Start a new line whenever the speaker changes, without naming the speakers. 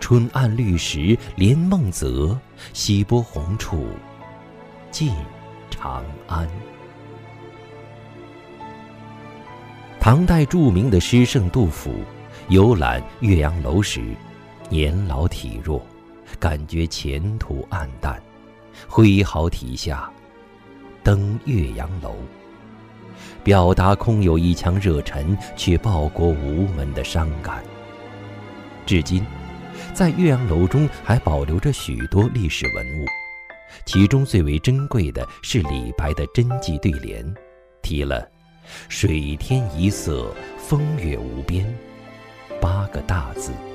春暗绿时连梦泽，西波红处近长安。唐代著名的诗圣杜甫游览岳阳楼时，年老体弱，感觉前途暗淡，挥毫题下登岳阳楼，表达空有一腔热忱却报国无门的伤感。至今在岳阳楼中还保留着许多历史文物，其中最为珍贵的是李白的真迹对联，题了水天一色，风月无边8个大字。